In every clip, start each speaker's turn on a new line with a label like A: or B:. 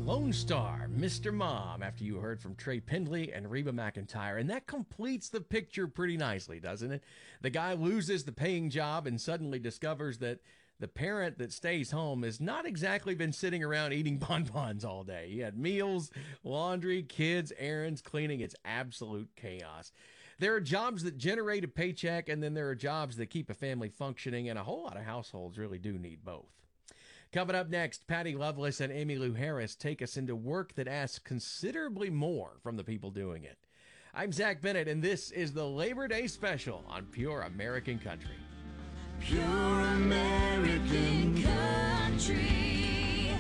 A: Lone Star, Mr. Mom, after you heard from Trey Pendley and Reba McEntire. And that completes the picture pretty nicely, doesn't it? The guy loses the paying job and suddenly discovers that the parent that stays home has not exactly been sitting around eating bonbons all day. He had meals, laundry, kids, errands, cleaning. It's absolute chaos. There are jobs that generate a paycheck, and then there are jobs that keep a family functioning, and a whole lot of households really do need both. Coming up next, Patty Loveless and Emmylou Harris take us into work that asks considerably more from the people doing it. I'm Zach Bennett, and this is the Labor Day Special on Pure American Country.
B: Pure American Country.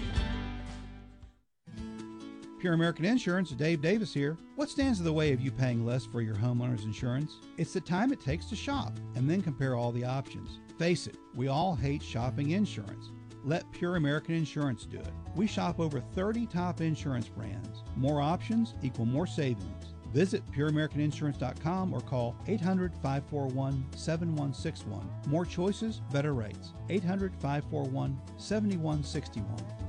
C: Pure American Insurance, Dave Davis here. What stands in the way of you paying less for your homeowner's insurance? It's the time it takes to shop and then compare all the options. Face it, we all hate shopping insurance. Let Pure American Insurance do it. We shop over 30 top insurance brands. More options equal more savings. Visit pureamericaninsurance.com or call 800-541-7161. More choices, better rates. 800-541-7161.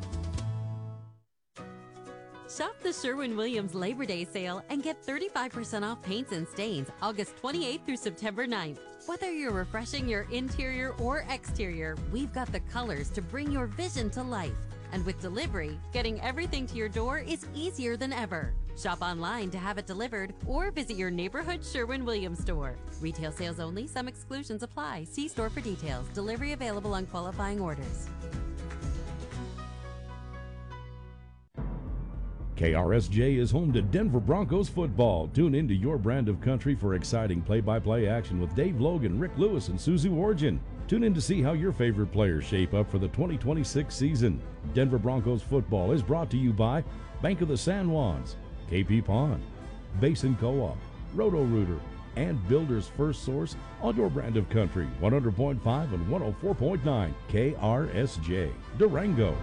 D: Shop the Sherwin-Williams Labor Day sale and get 35% off paints and stains August 28th through September 9th. Whether you're refreshing your interior or exterior, we've got the colors to bring your vision to life. And with delivery, getting everything to your door is easier than ever. Shop online to have it delivered or visit your neighborhood Sherwin-Williams store. Retail sales only. Some exclusions apply. See store for details. Delivery available on qualifying orders.
E: KRSJ is home to Denver Broncos football. Tune into your brand of country for exciting play-by-play action with Dave Logan, Rick Lewis, and Susie Origin. Tune in to see how your favorite players shape up for the 2026 season. Denver Broncos football is brought to you by Bank of the San Juans, KP Pond, Basin Co-op, Roto-Rooter, and Builder's First Source on your brand of country, 100.5 and 104.9 KRSJ, Durango.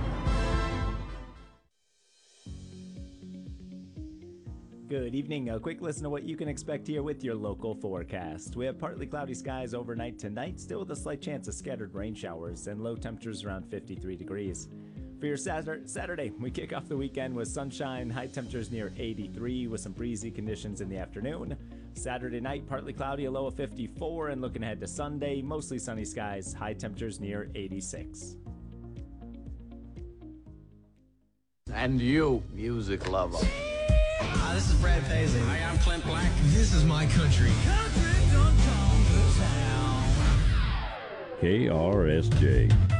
F: Good evening. A quick listen to what you can expect here with your local forecast. We have partly cloudy skies overnight tonight, still with a slight chance of scattered rain showers, and low temperatures around 53 degrees. For your Saturday, we kick off the weekend with sunshine, high temperatures near 83 with some breezy conditions in the afternoon. Saturday night, partly cloudy, a low of 54, and looking ahead to Sunday, mostly sunny skies, high temperatures near 86.
G: And you, music lover.
H: Hi, this is Brad Paisley.
I: Hi, I'm Clint Black.
H: This is my country.
B: Country don't come to town.
E: KRSJ.